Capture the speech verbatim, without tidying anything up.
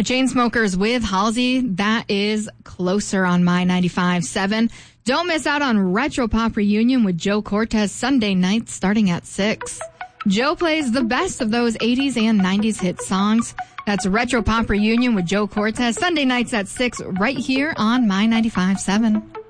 The Chainsmokers with Halsey. That is Closer on My ninety-five point seven. Don't miss out on Retro Pop Reunion with Joe Cortez Sunday nights starting at six. Joe plays the best of those eighties and nineties hit songs. That's Retro Pop Reunion with Joe Cortez Sunday nights at six right here on My ninety-five point seven.